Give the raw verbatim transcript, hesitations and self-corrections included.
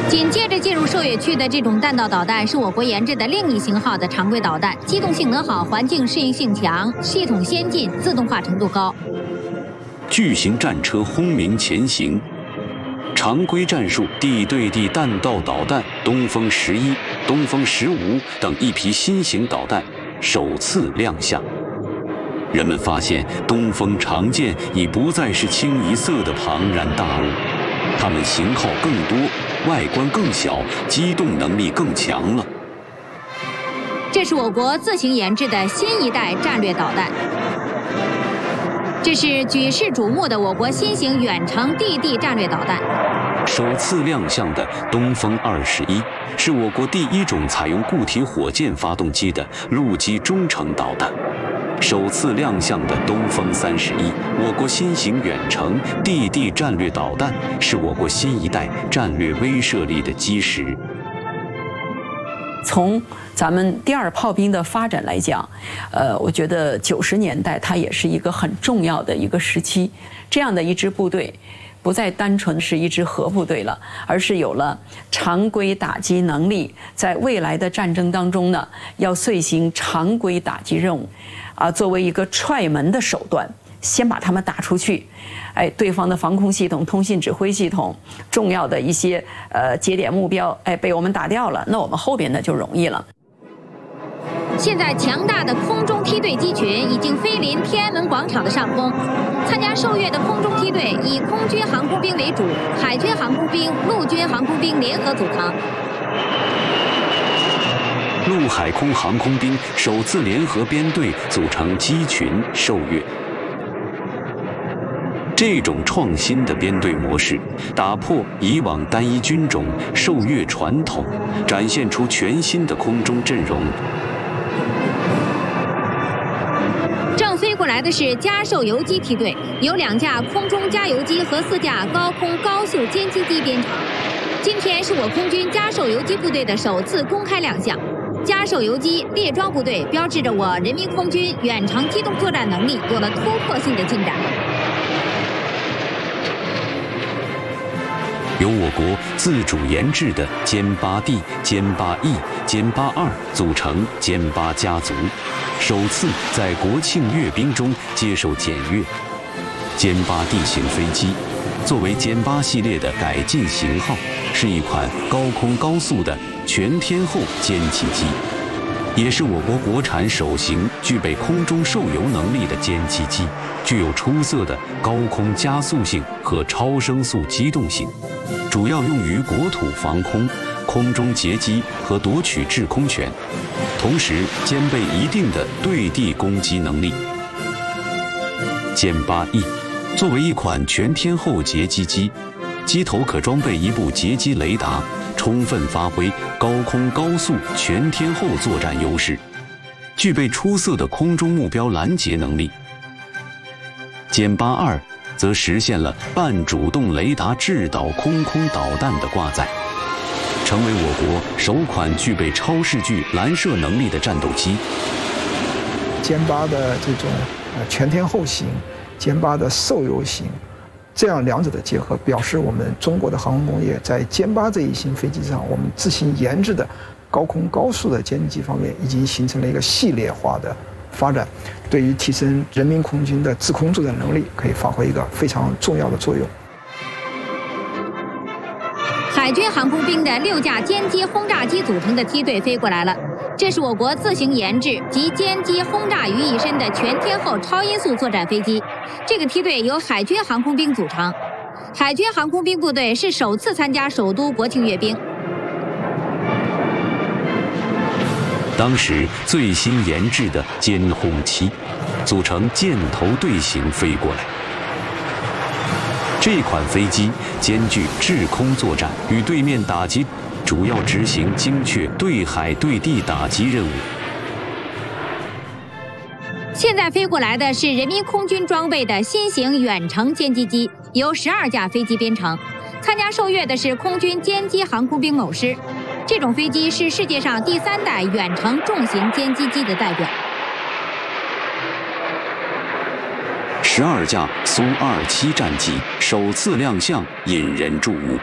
紧接着进入受阅区的这种弹道导弹是我国研制的另一型号的常规导弹，机动性能好，环境适应性强，系统先进，自动化程度高。 巨型战车轰鸣前行，常规战术地对地弹道导弹东风十一、东风十五等一批新型导弹首次亮相。人们发现，东风长剑已不再是清一色的庞然大物，它们型号更多，外观更小，机动能力更强了。 这是我国自行研制的新一代战略导弹。这是举世瞩目的我国新型远程地地战略导弹。 首次亮相的东风二十一是我国第一种采用固体火箭发动机的陆基中程导弹。首次亮相的东风三十一，我国新型远程地地战略导弹，是我国新一代战略威慑力的基石。 从咱们第二炮兵的发展来讲，呃，我觉得九十年代它也是一个很重要的一个时期。这样的一支部队，不再单纯是一支核部队了，而是有了常规打击能力，在未来的战争当中呢，要遂行常规打击任务，啊，作为一个踹门的手段，先把他们打出去。哎，对方的防空系统、通信指挥系统、重要的一些呃节点目标，哎，被我们打掉了，那我们后边的就容易了。 现在强大的空中梯队机群已经飞临天安门广场的上空。参加受阅的空中梯队以空军航空兵为主，海军航空兵、陆军航空兵联合组成。 陆海空航空兵首次联合编队组成机群受阅。这种创新的编队模式，打破以往单一军种受阅传统，展现出全新的空中阵容。 正飞过来的是加受游击梯队，有两架空中加油机和四架高空高速歼击机编成。今天是我空军加受游击部队的首次公开亮相。加受游击列装部队标志着我人民空军远程机动作战能力有了突破性的进展。 由我国自主研制的歼八 D、歼八 E、歼八二组成歼八家族，首次在国庆阅兵中接受检阅。歼八 D 型飞机作为歼八系列的改进型号，是一款高空高速的全天候歼击机，也是我国国产首型具备空中受油能力的歼击机，具有出色的高空加速性和超声速机动性，主要用于国土防空、空中截击和夺取制空权，同时兼备一定的对地攻击能力。歼八 E 作为一款全天候截击机，机头可装备一部截击雷达，充分发挥高空高速全天候作战优势，具备出色的空中目标拦截能力。歼八二则实现了半主动雷达制导空空导弹的挂载，成为我国首款具备超视距拦射能力的战斗机。 歼八的这种呃全天候型，歼八的受油型，这样两者的结合，表示我们中国的航空工业在歼八这一型飞机上，我们自行研制的高空高速的歼击方面，已经形成了一个系列化的发展，对于提升人民空军的制空作战能力，可以发挥一个非常重要的作用。 海军航空兵的六架歼击轰炸机组成的梯队飞过来了，这是我国自行研制集歼击轰炸于一身的全天候超音速作战飞机。这个梯队由海军航空兵组成，海军航空兵部队是首次参加首都国庆阅兵。 当时最新研制的歼轰七，组成箭头队形飞过来。这款飞机兼具制空作战与对面打击，主要执行精确对海对地打击任务。 现在飞过来的是人民空军装备的新型远程歼击机，由十二架飞机编成。参加受阅的是空军歼击航空兵某师，这种飞机是世界上第三代远程重型歼击机的代表。 十二架苏二七战机首次亮相，引人注目。